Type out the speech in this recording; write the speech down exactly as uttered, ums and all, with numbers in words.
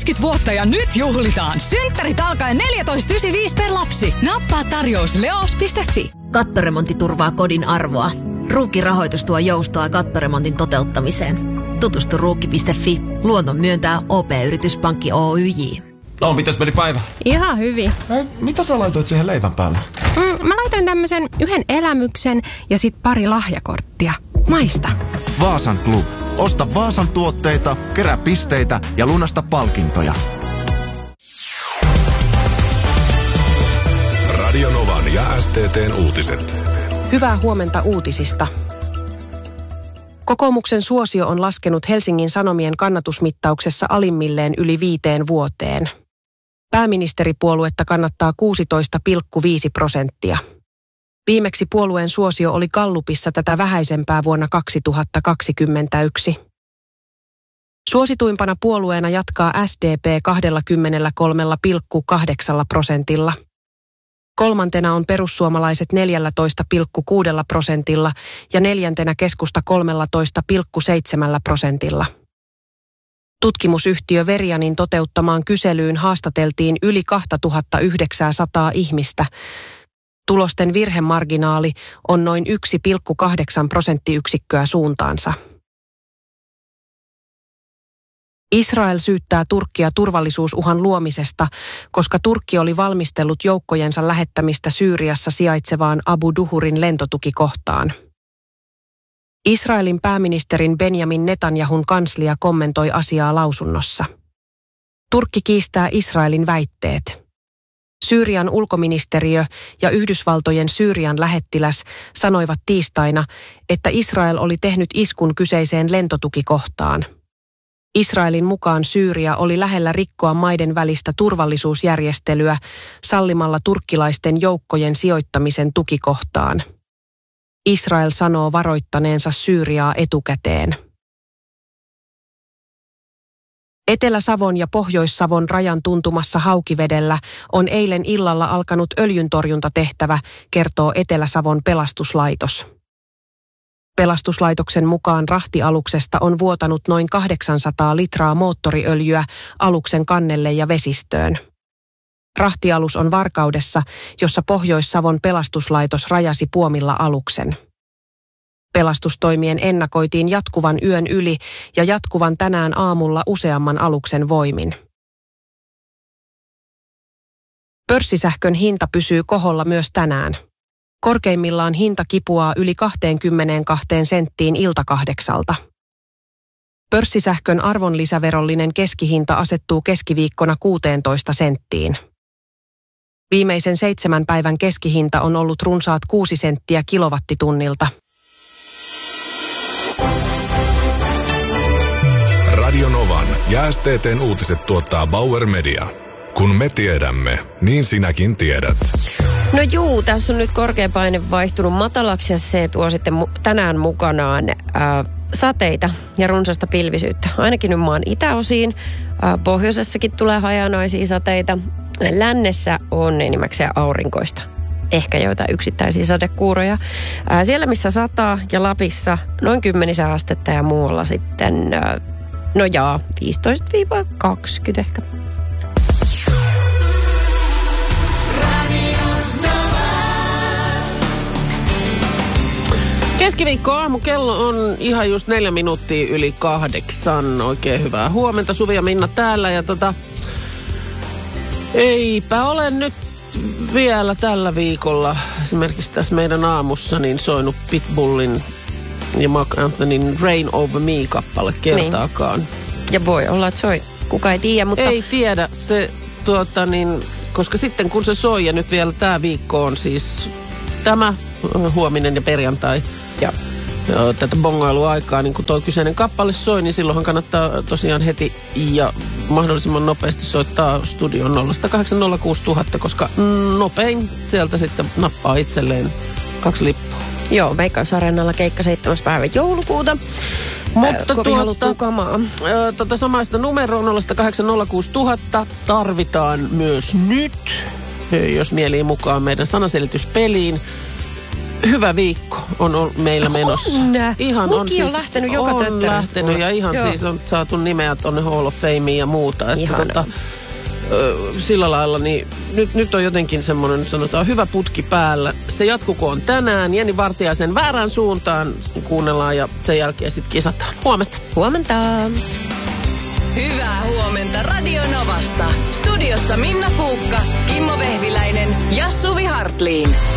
kaksikymmentä vuotta ja nyt juhlitaan. Synttärit alkaen neljätoista yhdeksänkymmentäviisi per lapsi. Nappaa tarjous leos piste fi. Kattoremontti turvaa kodin arvoa. Ruukki-rahoitus tuo joustoa kattoremontin toteuttamiseen. Tutustu ruukki piste fi. Luoton myöntää O P-yrityspankki Oyj. No, mitäs meni päivä? Ihan hyvin. Ei, mitä sä laitoit siihen leivän päälle? Mm, mä laitoin tämmöisen yhden elämyksen ja sit pari lahjakorttia. Maista. Vaasan Club. Osta Vaasan tuotteita, kerää pisteitä ja lunasta palkintoja. Radio Novan ja S T T:n uutiset. Hyvää huomenta uutisista. Kokoomuksen suosio on laskenut Helsingin Sanomien kannatusmittauksessa alimmilleen yli viiteen vuoteen. Pääministeripuoluetta kannattaa kuusitoista pilkku viisi prosenttia. Viimeksi puolueen suosio oli Gallupissa tätä vähäisempää vuonna kaksituhattakaksikymmentäyksi. Suosituimpana puolueena jatkaa S D P kaksikymmentäkolme pilkku kahdeksan prosentilla. Kolmantena on perussuomalaiset neljätoista pilkku kuusi prosentilla ja neljäntenä keskusta kolmetoista pilkku seitsemän prosentilla. Tutkimusyhtiö Verianin toteuttamaan kyselyyn haastateltiin yli kaksituhattayhdeksänsataa ihmistä. Tulosten virhemarginaali on noin yksi pilkku kahdeksan prosenttiyksikköä suuntaansa. Israel syyttää Turkkia turvallisuusuhan luomisesta, koska Turkki oli valmistellut joukkojensa lähettämistä Syyriassa sijaitsevaan Abu Duhurin lentotukikohtaan. Israelin pääministerin Benjamin Netanyahun kanslia kommentoi asiaa lausunnossa. Turkki kiistää Israelin väitteet. Syyrian ulkoministeriö ja Yhdysvaltojen Syyrian lähettiläs sanoivat tiistaina, että Israel oli tehnyt iskun kyseiseen lentotukikohtaan. Israelin mukaan Syyria oli lähellä rikkoa maiden välistä turvallisuusjärjestelyä sallimalla turkkilaisten joukkojen sijoittamisen tukikohtaan. Israel sanoo varoittaneensa Syyriaa etukäteen. Etelä-Savon ja Pohjois-Savon rajan tuntumassa Haukivedellä on eilen illalla alkanut öljyntorjuntatehtävä, kertoo Etelä-Savon pelastuslaitos. Pelastuslaitoksen mukaan rahtialuksesta on vuotanut noin kahdeksansataa litraa moottoriöljyä aluksen kannelle ja vesistöön. Rahtialus on Varkaudessa, jossa Pohjois-Savon pelastuslaitos rajasi puomilla aluksen. Pelastustoimien ennakoitiin jatkuvan yön yli ja jatkuvan tänään aamulla useamman aluksen voimin. Pörssisähkön hinta pysyy koholla myös tänään. Korkeimmillaan hinta kipuaa yli kaksikymmentäkaksi senttiin iltakahdeksalta. Pörssisähkön arvonlisäverollinen keskihinta asettuu keskiviikkona kuusitoista senttiin. Viimeisen seitsemän päivän keskihinta on ollut runsaat kuusi senttiä kilowattitunnilta. Radio Novan ja S T T:n uutiset tuottaa Bauer Media. Kun me tiedämme, niin sinäkin tiedät. No juu, tässä on nyt korkea paine vaihtunut matalaksi ja se tuo sitten mu- tänään mukanaan ää, sateita ja runsasta pilvisyyttä. Ainakin nyt maan itäosiin. Ää, pohjoisessakin tulee hajanaisia sateita. Lännessä on enimmäkseen aurinkoista. Ehkä joita yksittäisiä sadekuuroja. Ää, siellä missä sataa ja Lapissa noin kymmenisen astetta ja muualla sitten, ää, no jaa, viisitoista kaksikymmentä ehkä. Keskiviikko aamu, kello on ihan just neljä minuuttia yli kahdeksan. Oikein hyvää huomenta, Suvi ja Minna täällä. Ja tota, eipä ole nyt vielä tällä viikolla, esimerkiksi tässä meidän aamussa, niin soinut Pitbullin ja Mark Anthonyn Rain Over Me-kappale kertaakaan. Niin. Ja voi olla, että soi. Kuka ei tiedä, mutta... Ei tiedä, se tuota niin, koska sitten kun se soi, ja nyt vielä tämä viikko on siis tämä huominen ja perjantai, ja tätä bongailuaikaa, niin kun tuo kyseinen kappale soi, niin silloinhan kannattaa tosiaan heti ja mahdollisimman nopeasti soittaa studion nolla kahdeksan nolla kuusi nolla nolla nolla, koska nopein sieltä sitten nappaa itselleen kaksi lippua. Joo, Veikkaus-areenalla keikka seitsemäs päivä joulukuuta. Mutta kovin haluttua kamaa. Tuota samaista numeroa nolla kahdeksan nolla kuusi nolla nolla nolla tarvitaan myös nyt, jos mielii mukaan meidän sanaselityspeliin. Hyvä viikko on ollut meillä menossa. On. Ihan Muki on, on siis, lähtenyt joka on tötteröstä lähtenyt kuule. ja ihan Joo. siis on saatu nimeä tonne Hall of Fameen ja muuta. Että Ihanaa. tota, ö, sillä lailla, niin nyt, nyt on jotenkin semmoinen, sanotaan, hyvä putki päällä. Se jatkukoon tänään. Jenni Vartiaisen väärään suuntaan kuunnellaan ja sen jälkeen sitten kisataan. Huomenta. Huomenta. Hyvää huomenta Radio Novasta. Studiossa Minna Kuukka, Kimmo Vehviläinen ja Suvi Hartliin.